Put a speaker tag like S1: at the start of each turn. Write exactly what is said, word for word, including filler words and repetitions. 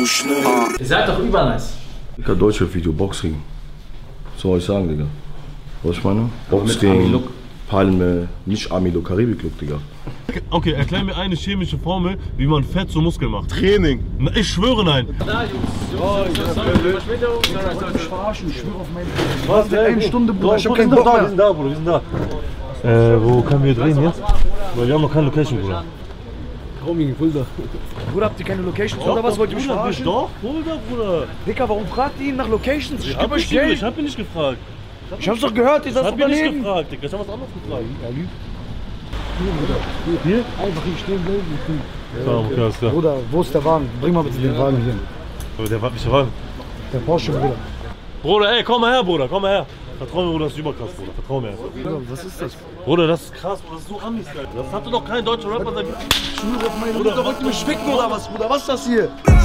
S1: schnell.
S2: Ihr seid doch übernice.
S3: Digga, Deutschrap-Video, Boxring. Was soll ich sagen, Digga? Was ich meine? Boxring, Palme, nicht Amilo, Karibik-Look, Digga.
S4: Okay, erklär mir eine chemische Formel, wie man Fett zu Muskeln macht.
S3: Training.
S4: Na, ich schwöre nein.
S2: Da, Jungs. Jungs,
S5: Ich verarschen, ich schwöre auf mein Leben.
S4: Was denn?
S5: Eine Stunde, Bruder, ich hab
S4: Wir
S5: keinen
S4: sind
S5: Bock
S4: da, wir
S5: mehr.
S4: sind da, Bruder, wir sind da. Äh, wo können wir drehen jetzt? Weil wir haben noch keine Location, Bruder.
S5: Roaming, Fulda. Bruder, habt ihr keine Locations oder was? Wollt ihr mich
S4: Bruder,
S5: verarschen?
S4: Doch, Fulda, Bruder.
S5: Dicker, warum fragt ihr ihn nach Locations? Ich
S4: Ich
S5: geb
S4: hab,
S5: euch
S4: nicht,
S5: Geld.
S4: ich hab ihn nicht gefragt.
S5: Ich hab's doch gehört, ihr
S4: Ich
S5: seid
S4: hab ihn nicht
S5: Unternehmen.
S4: gefragt, Digga. Ich hab was anderes gefragt.
S5: Er lügt.
S4: Hier?
S5: Einfach hier stehen bleiben.
S4: Ja, okay, alles klar.
S5: Bruder, wo ist der Wagen? Bring mal bitte den Wagen hier.
S4: Aber der war nicht Wagen.
S5: Der Porsche, Bruder.
S4: Bruder, ey, komm mal her, Bruder, komm mal her. Vertrau mir, Bruder, das ist überkrass, Bruder. Vertrau mir einfach.
S5: Bruder, was ist das?
S4: Bruder, das ist krass, Bruder, das ist so Amis, Alter. Das hatte doch kein deutscher Rapper seit.
S5: Schwöre auf meine Mutter, wollt ihr mich ficken oder was, Bruder? Was ist das hier?